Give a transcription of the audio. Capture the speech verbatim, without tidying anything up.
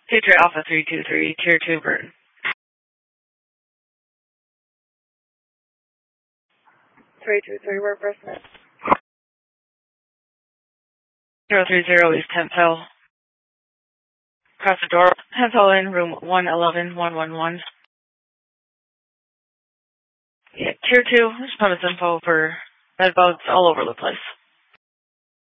Patriot Alpha three two three, Tier two, Burton. three two three, where Preston? zero three zero East tenth Hill. Across the door. tenth Hill in, room one eleven one one one. Yeah, Tier two, there's pumice info for bed bugs all over the place.